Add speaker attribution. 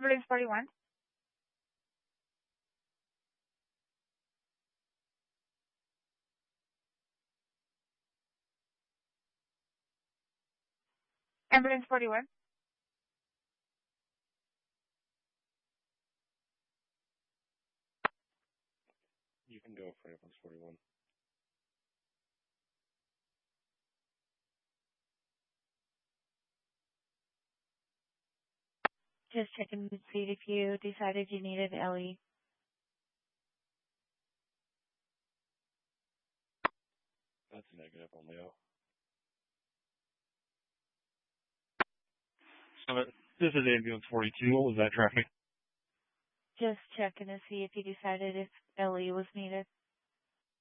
Speaker 1: Ambulance 41. Ambulance 41.
Speaker 2: You can go for ambulance 41.
Speaker 3: Just checking to see if you decided you needed Ellie.
Speaker 2: That's negative on Leo.
Speaker 4: This is ambulance 42. What was that traffic?
Speaker 3: Just checking to see if you decided if Ellie was needed.